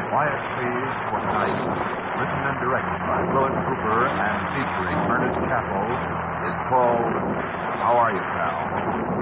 Quiet Please for Tonight, written and directed by Philip Cooper and featuring Ernest Capel, is called How Are You, Pal?